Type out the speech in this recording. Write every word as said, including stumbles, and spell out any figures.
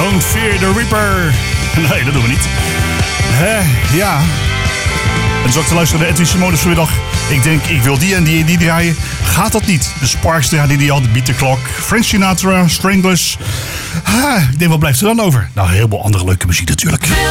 Don't fear the Reaper. Nee, dat doen we niet. Hè, ja. En dus ook te luisteren naar Edwin Simonis vanmiddag. Ik denk, ik wil die en die en die draaien. Gaat dat niet? De Sparks draaien die al, de Beat the Clock, Frank Sinatra, Stranglers. Ah, ik denk, wat blijft er dan over? Nou, heel veel andere leuke muziek natuurlijk.